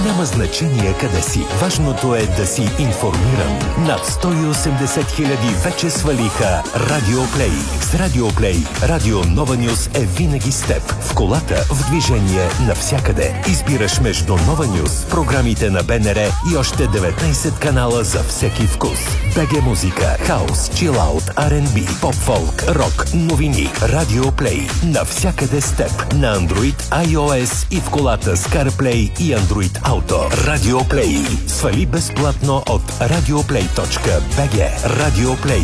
Няма значение къде си. Важното е да си информиран. Над 180 хиляди вече свалиха Радиоплей. С Радиоплей Радио Нова Нюс е винаги с теб. В колата, в движение, навсякъде. Избираш между Нова Нюс, програмите на БНР и още 19 канала за всеки вкус. БГ музика, хаус, чилаут, R&B, поп-фолк, рок, новини. Радиоплей. Навсякъде с теб. На Android, iOS и в колата с CarPlay и Android Auto. Радиоплей. Свали безплатно от radioplay.bg. Радиоплей.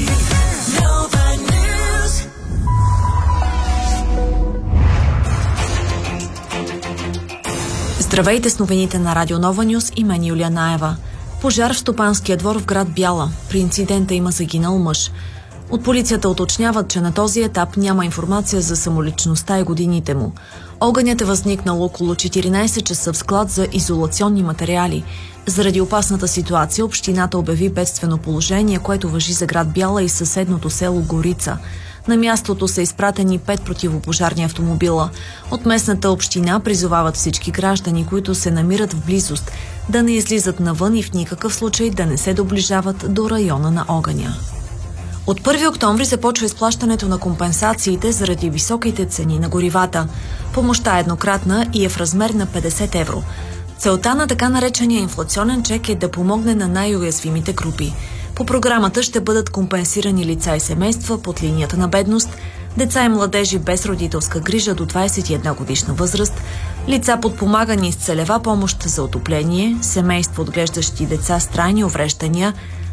Здравейте с новините на Радио Нова Нюс и мен Юлия Наева. Пожар в стопанския двор в град Бяла. При инцидента има загинал мъж. От полицията уточняват, че на този етап няма информация за самоличността и годините му. Огънят е възникнал около 14 часа в склад за изолационни материали. Заради опасната ситуация общината обяви бедствено положение, което важи за град Бяла и съседното село Горица. На мястото са изпратени 5 противопожарни автомобила. От местната община призовават всички граждани, които се намират в близост, да не излизат навън и в никакъв случай да не се доближават до района на огъня. От 1 октомври започва изплащането на компенсациите заради високите цени на горивата. Помощта е еднократна и е в размер на 50 евро. Целта на така наречения инфлационен чек е да помогне на най-уязвимите групи. По програмата ще бъдат компенсирани лица и семейства под линията на бедност, деца и младежи без родителска грижа до 21 годишна възраст, лица подпомагани с целева помощ за отопление, семейства отглеждащи деца с трайни увреждания,